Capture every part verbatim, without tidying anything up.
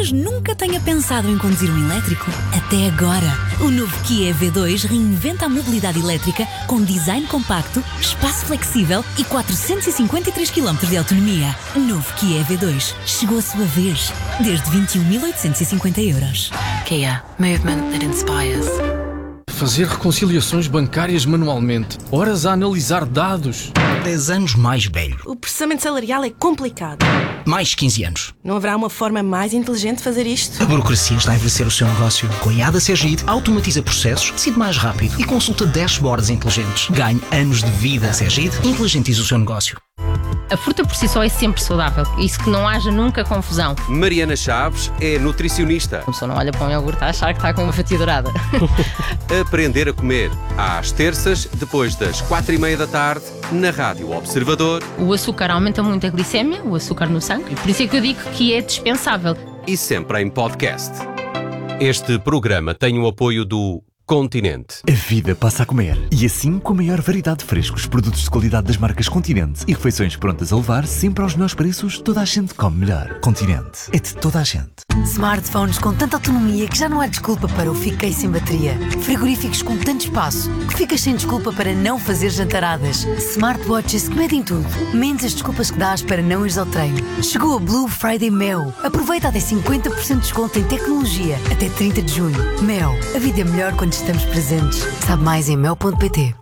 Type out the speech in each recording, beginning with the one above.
Talvez nunca tenha pensado em conduzir um elétrico. Até agora. O novo Kia E V dois reinventa a mobilidade elétrica com design compacto, espaço flexível e quatrocentos e cinquenta e três quilómetros de autonomia. Novo Kia E V dois. Chegou a sua vez. Desde vinte e um mil oitocentos e cinquenta euros. Kia. Movement that inspires. Fazer reconciliações bancárias manualmente. Horas a analisar dados. dez anos mais velho. O processamento salarial é complicado. Mais quinze anos. Não haverá uma forma mais inteligente de fazer isto? A burocracia está a envelhecer o seu negócio. Com a I A D A Sergide, automatiza processos, decide mais rápido e consulta dashboards inteligentes. Ganhe anos de vida. Sergide, inteligentiza o seu negócio. A fruta por si só é sempre saudável. Isso que não haja nunca confusão. Mariana Chaves é nutricionista. A pessoa não olha para um iogurte a achar que está com uma fatia dourada. Aprender a comer. Às terças, depois das quatro e meia da tarde, na Rádio Observador. O açúcar aumenta muito a glicémia, o açúcar no sangue. Por isso é que eu digo que é dispensável. E sempre em podcast. Este programa tem o apoio do Continente. A vida passa a comer. E assim, com a maior variedade de frescos, produtos de qualidade das marcas Continente e refeições prontas a levar, sempre aos melhores preços, toda a gente come melhor. Continente. É de toda a gente. Smartphones com tanta autonomia que já não há desculpa para o fiquei sem bateria. Frigoríficos com tanto espaço que ficas sem desculpa para não fazer jantaradas. Smartwatches que medem tudo, menos as desculpas que dás para não ires ao treino. Chegou a Blue Friday Mel. Aproveita até cinquenta por cento de desconto em tecnologia até trinta de junho. Mel. A vida é melhor quando estamos presentes. Sabe mais em mel ponto pt.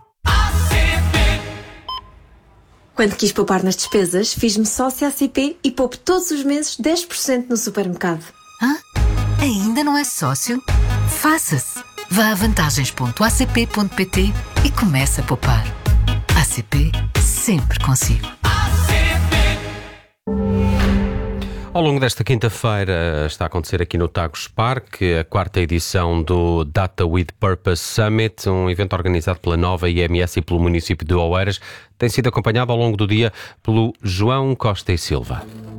Quando quis poupar nas despesas, fiz-me sócia A C P e poupo todos os meses dez por cento no supermercado. Hã? Ainda não é sócio? Faça-se. Vá a vantagens ponto a c p ponto pt e comece a poupar. A C P sempre consigo. Ao longo desta quinta-feira está a acontecer aqui no Tagus Park a quarta edição do Data with Purpose Summit, um evento organizado pela Nova I M S e pelo município de Oeiras. Tem sido acompanhado ao longo do dia pelo João Costa e Silva.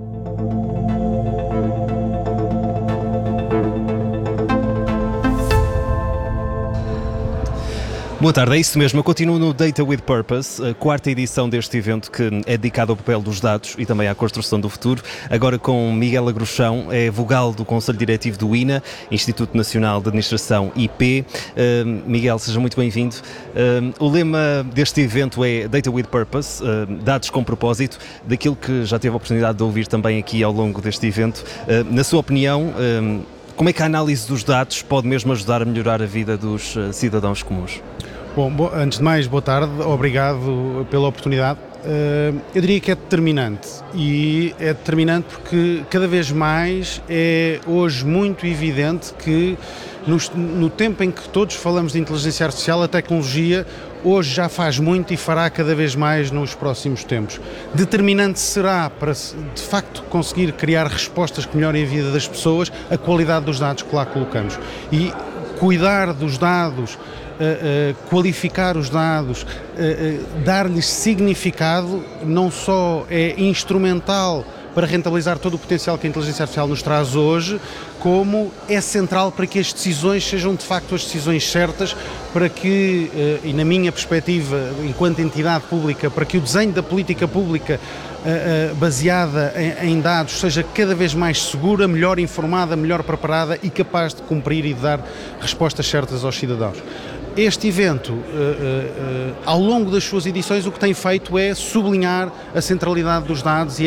Boa tarde, é isso mesmo. Eu continuo no Data with Purpose, a quarta edição deste evento que é dedicado ao papel dos dados e também à construção do futuro. Agora com Miguel Agruchão, é vogal do Conselho Diretivo do I N A, Instituto Nacional de Administração I P. Uh, Miguel, seja muito bem-vindo. Uh, o lema deste evento é Data with Purpose, uh, dados com propósito, daquilo que já teve a oportunidade de ouvir também aqui ao longo deste evento. Uh, na sua opinião, uh, como é que a análise dos dados pode mesmo ajudar a melhorar a vida dos uh, cidadãos comuns? Bom, bo- antes de mais, boa tarde, obrigado pela oportunidade. Uh, eu diria que é determinante, e é determinante porque cada vez mais é hoje muito evidente que nos, no tempo em que todos falamos de inteligência artificial, a tecnologia hoje já faz muito e fará cada vez mais nos próximos tempos. Determinante será para, de facto, conseguir criar respostas que melhorem a vida das pessoas, a qualidade dos dados que lá colocamos. E cuidar dos dados, Uh, uh, qualificar os dados, uh, uh, dar-lhes significado, não só é instrumental para rentabilizar todo o potencial que a inteligência artificial nos traz hoje, como é central para que as decisões sejam de facto as decisões certas, para que, uh, e na minha perspectiva, enquanto entidade pública, para que o desenho da política pública uh, uh, baseada em, em dados seja cada vez mais segura, melhor informada, melhor preparada e capaz de cumprir e de dar respostas certas aos cidadãos. Este evento, uh, uh, uh, ao longo das suas edições, o que tem feito é sublinhar a centralidade dos dados e